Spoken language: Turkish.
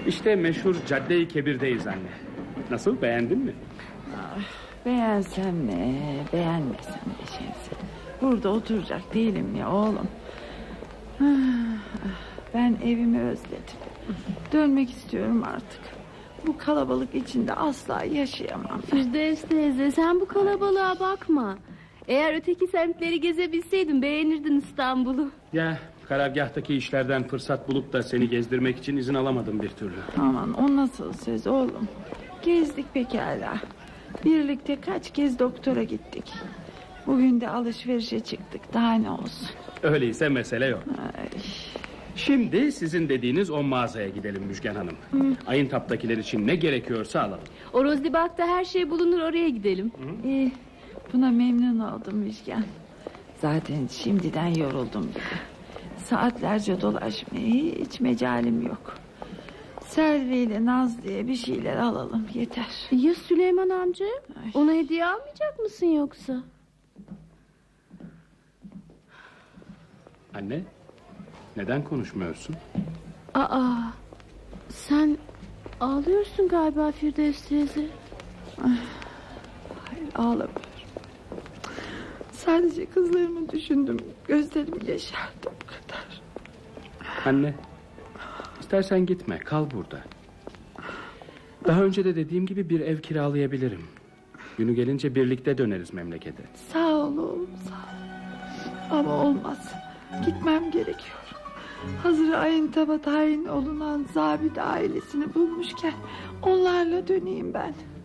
İşte meşhur Cadde-i Kebir'deyiz anne. Nasıl, beğendin mi? Beğensem ne, beğenmesem ne Şemsi. Burada oturacak değilim ya oğlum. Ben evimi özledim. Dönmek istiyorum artık. Bu kalabalık içinde asla yaşayamam. Firdevs teyze, sen bu kalabalığa bakma. Eğer öteki semtleri gezebilseydin beğenirdin İstanbul'u. Ya karargahtaki işlerden fırsat bulup da seni gezdirmek için izin alamadım bir türlü. Aman, o nasıl söz oğlum. Gezdik pekala. Birlikte kaç kez doktora gittik. Bugün de alışverişe çıktık. Daha ne olsun. Öyleyse mesele yok. Ay. Şimdi sizin dediğiniz o mağazaya gidelim Müjgan Hanım. Ayın taptakiler için ne gerekiyorsa alalım. O Rozlibak'ta her şey bulunur, oraya gidelim. İyi, buna memnun oldum Müjgan. Zaten şimdiden yoruldum bile. Saatlerce dolaşmaya hiç mecalim yok. Selvi ile Nazlı'ya bir şeyler alalım yeter. Ya Süleyman amca? Ay. Ona hediye almayacak mısın yoksa? Anne, neden konuşmuyorsun? Sen ağlıyorsun galiba Firdevs teyze. Hayır, ağlamıyorum. Sadece kızlarımı düşündüm. Gözlerim yaşardı, bu kadar. Anne, istersen gitme, kal burada. Daha önce de dediğim gibi bir ev kiralayabilirim. Günü gelince birlikte döneriz memlekete. Sağ ol oğlum, sağ ol. Ama olmaz. Gitmem gerekiyor. Hazır Ayıntap'a tayin olunan zabit ailesini bulmuşken onlarla döneyim ben.